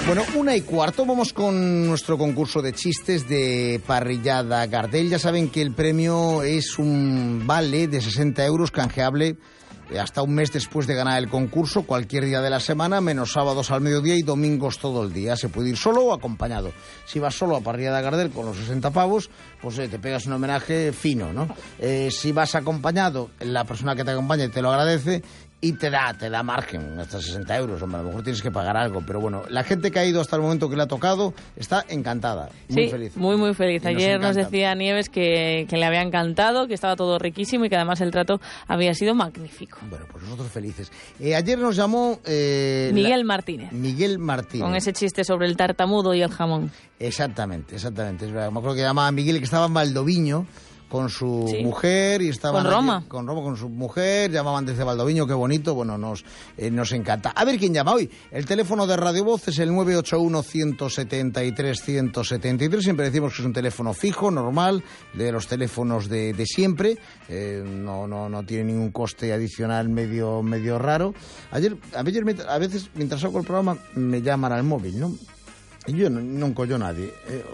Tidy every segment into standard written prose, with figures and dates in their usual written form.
Bueno, 1:15, vamos con nuestro concurso de chistes de Parrillada Gardel. Ya saben que el premio es un vale de 60 euros canjeable hasta un mes después de ganar el concurso, cualquier día de la semana, menos sábados al mediodía y domingos todo el día. Se puede ir solo o acompañado. Si vas solo a Parrillada Gardel con los 60 pavos, pues te pegas un homenaje fino, ¿no? Si vas acompañado, la persona que te acompaña te lo agradece y te da margen, hasta 60 euros. Hombre, a lo mejor tienes que pagar algo, pero bueno, la gente que ha ido hasta el momento que le ha tocado está encantada, muy feliz. Muy feliz. Ayer nos decía Nieves que le había encantado, que estaba todo riquísimo y que además el trato había sido magnífico. Bueno, pues nosotros felices. Ayer nos llamó Miguel Martínez. Miguel Martínez. Con ese chiste sobre el tartamudo y el jamón. Exactamente. Es verdad. Me acuerdo que llamaba a Miguel, que estaba en Valdoviño con su mujer y estaban con Roma. Con su mujer, llamaban desde Valdoviño, qué bonito. Bueno, nos encanta. A ver quién llama hoy. El teléfono de Radio Voz es el 981-173-173. Siempre decimos que es un teléfono fijo, normal, de los teléfonos de siempre. No tiene ningún coste adicional medio raro. A veces, mientras hago el programa, me llaman al móvil, ¿no? Y yo no encollo a nadie.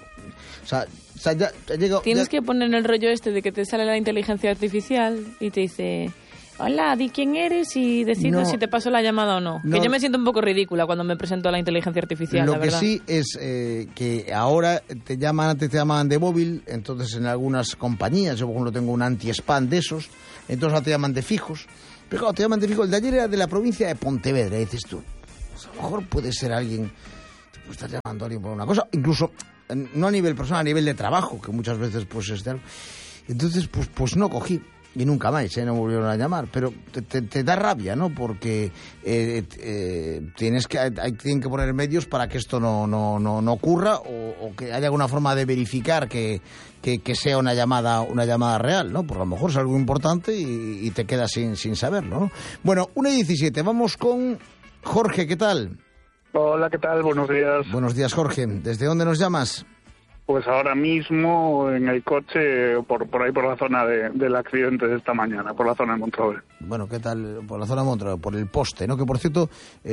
Tienes que poner el rollo este de que te sale la inteligencia artificial y te dice: hola, di quién eres y decirnos si te paso la llamada o no. Que yo me siento un poco ridícula cuando me presento a la inteligencia artificial, la verdad. Lo que sí es que ahora antes te llamaban de móvil, entonces en algunas compañías, yo por ejemplo tengo un anti-spam de esos, entonces ahora te llaman de fijos. Pero claro, te llaman de fijos. El de ayer era de la provincia de Pontevedra, y dices tú, pues a lo mejor puede ser alguien, te puede estar llamando a alguien por una cosa, incluso no a nivel personal, a nivel de trabajo, que muchas veces pues es de algo. Entonces pues no cogí y nunca más, no me volvieron a llamar, pero te da rabia, ¿no? Porque tienen que poner medios para que esto no ocurra, o que haya alguna forma de verificar que sea una llamada real, ¿no? Porque a lo mejor es algo importante y te quedas sin saberlo, ¿no? Bueno, 1:17, vamos con Jorge, ¿qué tal? Hola, ¿qué tal? Buenos días. Buenos días, Jorge. ¿Desde dónde nos llamas? Pues ahora mismo en el coche, por ahí por la zona del accidente de esta mañana, por la zona de Montrove. Bueno, ¿qué tal? Por la zona de Montrove, por el poste, ¿no? Que por cierto...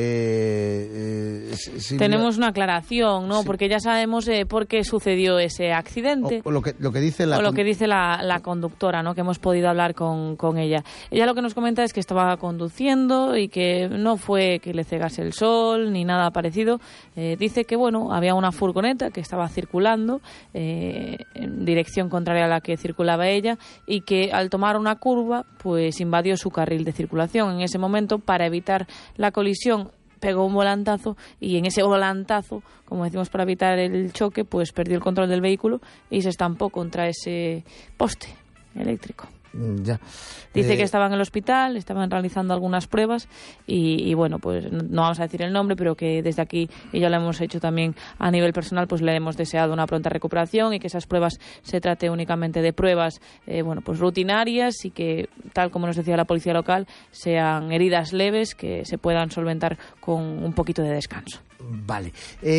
tenemos una aclaración, ¿no? Sí. Porque ya sabemos por qué sucedió ese accidente. O lo que dice la conductora, ¿no? Que hemos podido hablar con ella. Ella lo que nos comenta es que estaba conduciendo y que no fue que le cegase el sol ni nada parecido. Dice que, bueno, había una furgoneta que estaba circulando en dirección contraria a la que circulaba ella, y que al tomar una curva pues invadió su carril de circulación. En ese momento, para evitar la colisión, pegó un volantazo, y en ese volantazo, como decimos, para evitar el choque, pues perdió el control del vehículo y se estampó contra ese poste eléctrico. Ya. Dice que estaba en el hospital, estaban realizando algunas pruebas y bueno, pues no vamos a decir el nombre, pero que desde aquí, y ya lo hemos hecho también a nivel personal, pues le hemos deseado una pronta recuperación y que esas pruebas se trate únicamente de pruebas pues rutinarias, y que, tal como nos decía la policía local, sean heridas leves que se puedan solventar con un poquito de descanso. Vale.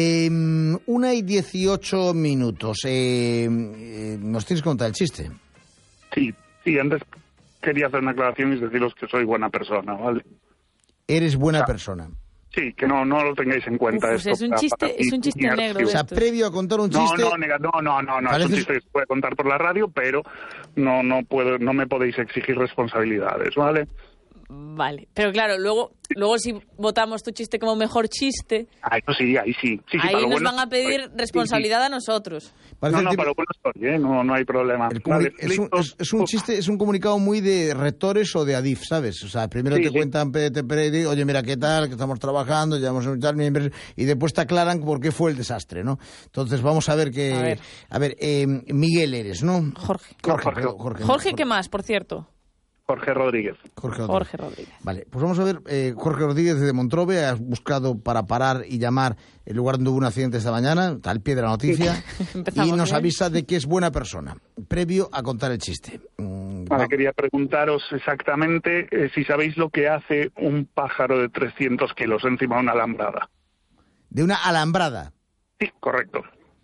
1:18. ¿Nos tienes que contar el chiste? Sí, antes quería hacer una aclaración y deciros que soy buena persona, ¿vale? Eres buena persona. Sí, que no lo tengáis en cuenta. Esto es un chiste negro. O sea, previo a contar un chiste... No, es un chiste que se puede contar por la radio, pero no me podéis exigir responsabilidades, ¿vale? Vale, pero claro, luego si votamos tu chiste como mejor chiste... Ahí sí. Ahí nos van a pedir responsabilidad a nosotros. Para lo bueno estoy, no hay problema. Es un chiste, es un comunicado muy de rectores o de Adif, ¿sabes? O sea, primero te cuentan, oye, mira, ¿qué tal? Que estamos trabajando, llevamos y después te aclaran por qué fue el desastre, ¿no? Entonces vamos a ver qué... A ver, Miguel eres, ¿no? Jorge, ¿qué más, por cierto? Jorge Rodríguez. Jorge Rodríguez. Vale, pues vamos a ver, Jorge Rodríguez de Montrove, has buscado para parar y llamar el lugar donde hubo un accidente esta mañana, está al pie de la noticia, y nos avisa de que es buena persona, previo a contar el chiste. Vale, quería preguntaros exactamente si sabéis lo que hace un pájaro de 300 kilos encima de una alambrada. ¿De una alambrada? Sí, correcto.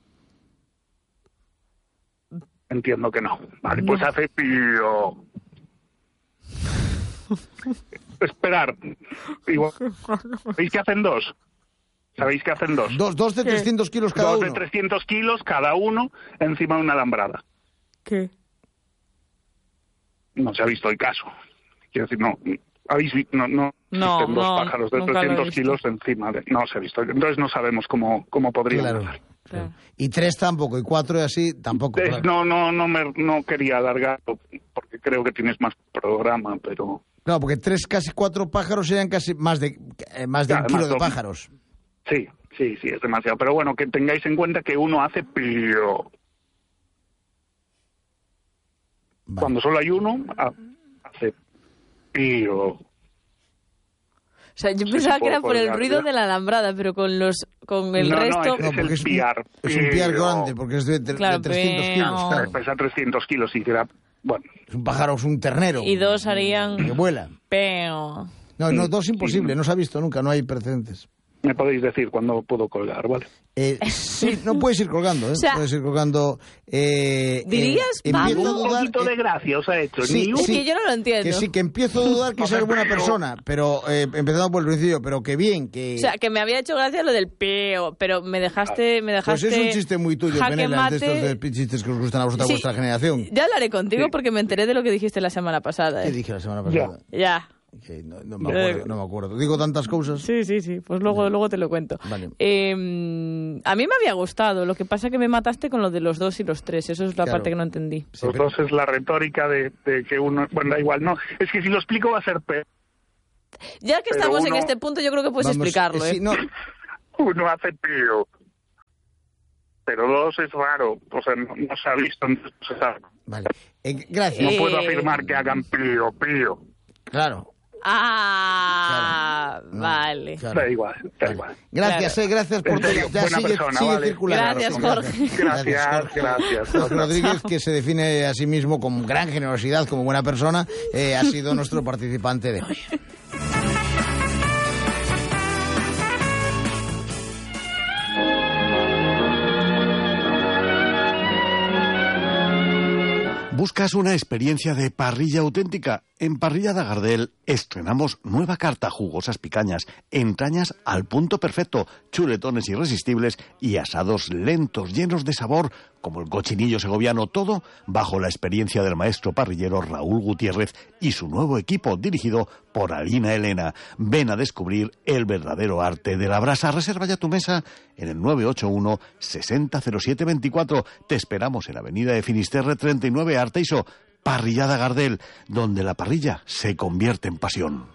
Entiendo que no. Vale, pues hace pío. Esperar. Igual. ¿Veis que hacen dos? ¿Sabéis que hacen dos? Dos de 300 kilos cada Dos uno. de 300 kilos cada uno encima de una alambrada. ¿Qué? No se ha visto el caso. Quiero decir, no existen No, dos pájaros de nunca lo he 300 visto. kilos encima de... No se ha visto. Entonces no sabemos cómo podrían Claro. hacer. Claro. Y 3 tampoco, y 4 y así tampoco. Claro. No quería alargarlo porque creo que tienes más programa, pero... Claro, porque casi 4 pájaros serían casi más de un kilo de pájaros. Sí, es demasiado. Pero bueno, que tengáis en cuenta que uno hace pío. Vale. Cuando solo hay uno, hace pío. O sea, yo Sí, pensaba sí, que era puedo por el colgar, ruido ya. de la alambrada, pero con el resto... No, porque el piar. es un piar Pío. grande, porque es de Claro, 300 kilos. pero- Claro. Pesa 300 kilos y será... Bueno, Es un pájaro, es un ternero. Y 2 Que harían... vuela. Peo. No, 2 imposible, no se ha visto nunca, no hay precedentes. me podéis decir cuándo puedo colgar, ¿vale? Sí, no puedes ir colgando, ¿eh? O sea, puedes ir colgando. ¿dirías, empiezo Pablo? a Un dudar, poquito de gracia os ha hecho. sí, Ni un... Es que yo no lo entiendo. Que sí, que empiezo a dudar que sea buena persona, pero empezando por el principio, pero que bien, que... O sea, que me había hecho gracia lo del peo, pero me dejaste... Pues es un chiste muy tuyo, jaque Penelas, de mate. estos de chistes que os gustan a vosotros, Sí, vuestra generación. Ya hablaré contigo Sí. porque me enteré de lo que dijiste la semana pasada. ¿Qué ¿eh? dije la semana pasada? Ya. Que no me acuerdo. Digo tantas cosas. Sí. Pues luego te lo cuento. Vale. A mí me había gustado. Lo que pasa es que me mataste con lo de los 2 y los 3. Eso es la Claro. parte que no entendí. Sí, Los pero- dos es la retórica de que uno... Bueno, da igual, no. Es que si lo explico va a ser peor. Ya que Pero estamos en uno- este punto, yo creo que puedes Vamos, explicarlo. sí, no, Uno hace pío. Pero dos es raro. O sea, no se ha visto, entonces no se sabe. vale. Gracias. No puedo afirmar que hagan pío. Claro. Ah, No, vale. claro. Da igual. Gracias, Claro. gracias por En todo. serio, Ya buena persona, sigue vale. circulando. Gracias, Jorge. Gracias. Jorge Rodríguez, que se define a sí mismo con gran generosidad, como buena persona, ha sido nuestro participante de hoy. ¿Buscas una experiencia de parrilla auténtica? En Parrillada Gardel estrenamos nueva carta, jugosas picañas, entrañas al punto perfecto, chuletones irresistibles y asados lentos, llenos de sabor, como el cochinillo segoviano, todo bajo la experiencia del maestro parrillero Raúl Gutiérrez y su nuevo equipo dirigido por Alina Elena. Ven a descubrir el verdadero arte de la brasa. Reserva ya tu mesa en el 981 600724. Te esperamos en Avenida de Finisterre 39, Arteiso. Parrillada Gardel, donde la parrilla se convierte en pasión.